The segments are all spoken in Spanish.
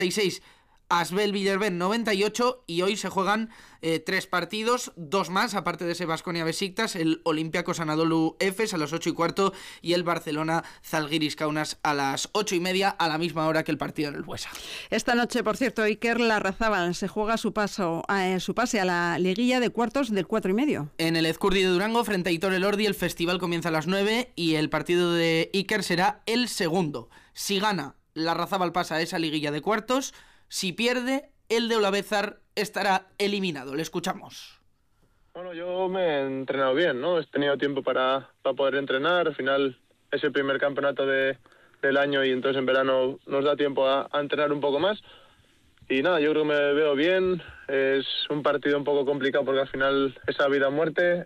86, Asbel Villerben 98, y hoy se juegan 3 partidos, 2 más, aparte de ese Baskonia Besiktas, el Olympiacos Anadolu Efes a las 8:15 y el Barcelona Zalgiris Kaunas a las 8:30, a la misma hora que el partido en el Buesa. Esta noche, por cierto, Iker Larrazábal se juega su pase a la liguilla de cuartos del 4:30. En el Ezcurdi de Durango, frente a Aitor Elordi, el festival comienza a las 9 y el partido de Iker será el segundo. Si gana, Larrazábal pasa a esa liguilla de cuartos. Si pierde, el de Olavezar estará eliminado. Le escuchamos. Bueno, yo me he entrenado bien, ¿no? He tenido tiempo para poder entrenar. Al final es el primer campeonato del año y entonces en verano nos da tiempo a entrenar un poco más. Y nada, yo creo que me veo bien. Es un partido un poco complicado porque al final es a vida o muerte.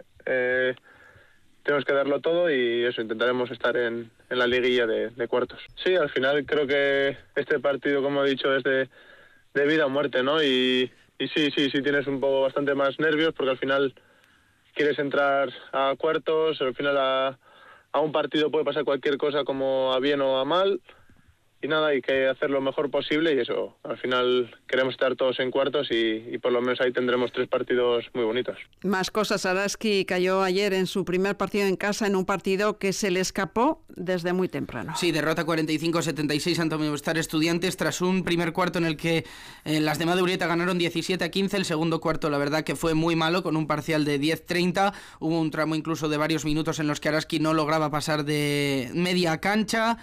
Tenemos que darlo todo y eso, intentaremos estar en la liguilla de cuartos. Sí, al final creo que este partido, como he dicho, es de vida o muerte, ¿no? Y sí, tienes un poco bastante más nervios porque al final quieres entrar a cuartos, al final a un partido puede pasar cualquier cosa, como a bien o a mal, y nada, hay que hacer lo mejor posible y eso, al final queremos estar todos en cuartos y por lo menos ahí tendremos 3 partidos muy bonitos. Más cosas. Araski cayó ayer en su primer partido en casa en un partido que se le escapó desde muy temprano. Sí, derrota 45-76 ante Movistar Estudiantes tras un primer cuarto en el que las de Madurieta ganaron 17-15. El segundo cuarto, la verdad que fue muy malo, con un parcial de 10-30. Hubo un tramo incluso de varios minutos en los que Araski no lograba pasar de media cancha.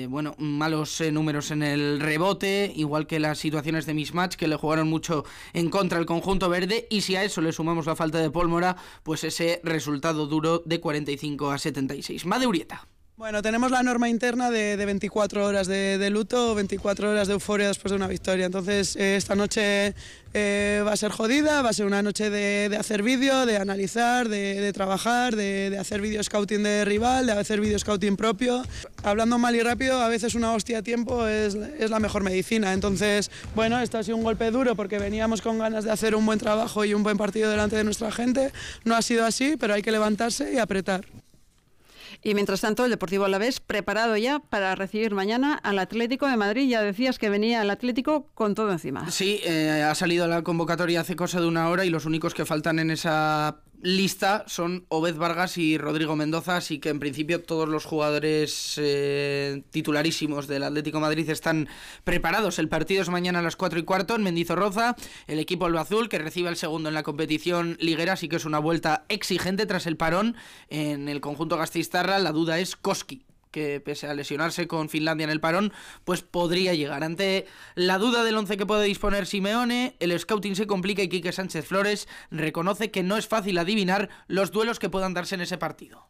Malos números en el rebote, igual que las situaciones de mismatch que le jugaron mucho en contra al conjunto verde, y si a eso le sumamos la falta de pólvora, pues ese resultado duro de 45-76. Madurieta. Bueno, tenemos la norma interna de 24 horas de luto, 24 horas de euforia después de una victoria. Entonces, esta noche va a ser jodida, va a ser una noche de hacer vídeo, de analizar, de trabajar, de hacer vídeo scouting de rival, de hacer vídeo scouting propio. Hablando mal y rápido, a veces una hostia a tiempo es la mejor medicina. Entonces, bueno, esto ha sido un golpe duro porque veníamos con ganas de hacer un buen trabajo y un buen partido delante de nuestra gente. No ha sido así, pero hay que levantarse y apretar. Y mientras tanto, el Deportivo Alavés preparado ya para recibir mañana al Atlético de Madrid. Ya decías que venía el Atlético con todo encima. Sí, ha salido la convocatoria hace cosa de una hora y los únicos que faltan en esa lista son Obed Vargas y Rodrigo Mendoza, así que en principio todos los jugadores titularísimos del Atlético de Madrid están preparados. El partido es mañana a las 4:15 en Mendizorroza. El equipo albiazul, que recibe el segundo en la competición liguera, así que es una vuelta exigente tras el parón en el conjunto gasteiztarra. La duda es Koski, que pese a lesionarse con Finlandia en el parón, pues podría llegar. Ante la duda del 11 que puede disponer Simeone, el scouting se complica y Quique Sánchez Flores reconoce que no es fácil adivinar los duelos que puedan darse en ese partido.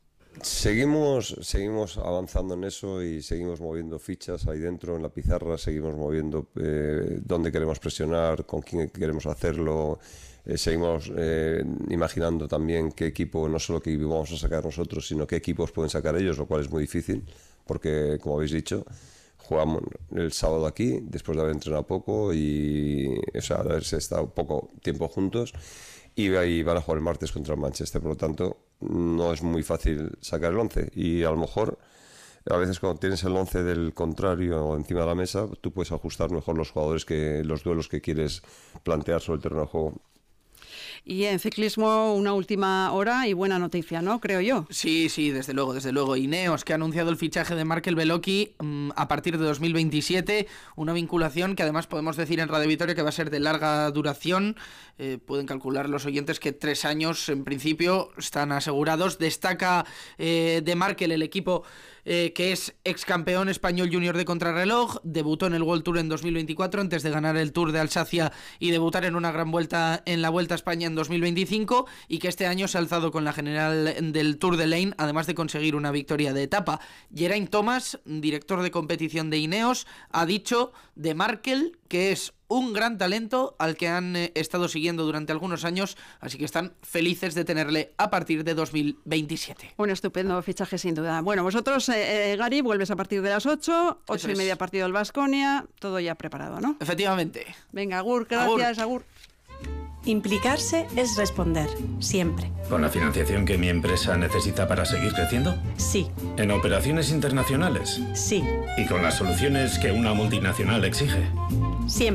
Seguimos avanzando en eso y seguimos moviendo fichas ahí dentro en la pizarra, seguimos moviendo dónde queremos presionar, con quién queremos hacerlo. Seguimos imaginando también qué equipo, no solo qué equipo vamos a sacar nosotros, sino qué equipos pueden sacar ellos, lo cual es muy difícil, porque, como habéis dicho, jugamos el sábado aquí, después de haber entrenado poco y haberse estado poco tiempo juntos, y ahí van a jugar el martes contra el Manchester. Por lo tanto, no es muy fácil sacar el 11, y a lo mejor a veces cuando tienes el 11 del contrario encima de la mesa, tú puedes ajustar mejor los jugadores, que los duelos que quieres plantear sobre el terreno de juego. Y en ciclismo, una última hora y buena noticia, ¿no? Creo yo. Sí, desde luego. Ineos, que ha anunciado el fichaje de Markel Beloki a partir de 2027, una vinculación que además podemos decir en Radio Vitoria que va a ser de larga duración. Pueden calcular los oyentes que 3 años en principio están asegurados. Destaca de Markel el equipo que es ex campeón español junior de contrarreloj, debutó en el World Tour en 2024 antes de ganar el Tour de Alsacia y debutar en una gran vuelta en la Vuelta a España en 2025, y que este año se ha alzado con la general del Tour de Lane, además de conseguir una victoria de etapa. Geraint Thomas, director de competición de Ineos, ha dicho de Markel que es un gran talento al que han estado siguiendo durante algunos años, así que están felices de tenerle a partir de 2027. Un estupendo fichaje sin duda. Bueno, vosotros, Gary, vuelves a partir de las 8:30 partido del Baskonia, todo ya preparado, ¿no? Efectivamente. Venga, Agur, gracias, Agur. Implicarse es responder, siempre. ¿Con la financiación que mi empresa necesita para seguir creciendo? Sí. ¿En operaciones internacionales? Sí. ¿Y con las soluciones que una multinacional exige? siempre.